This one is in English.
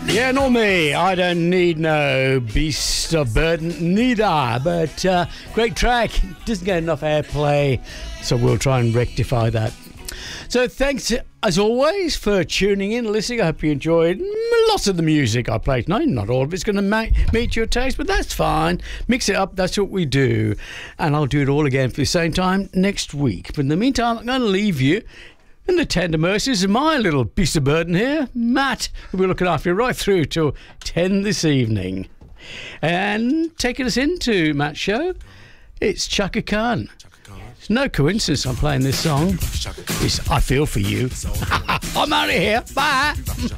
Yeah, nor me. I don't need no beast of burden, neither. But great track. Doesn't get enough airplay, so we'll try and rectify that. So thanks, as always, for tuning in, listening. I hope you enjoyed lots of the music I played tonight. Not all of it's going to meet your taste, but that's fine. Mix it up. That's what we do. And I'll do it all again for the same time next week. But in the meantime, I'm going to leave you in the tender mercies of my little beast of burden here, Matt, who will be looking after you right through till 10 this evening. And taking us into Matt's show, it's Chaka Khan. It's no coincidence I'm playing this song. It's I Feel For You. I'm out of here. Bye.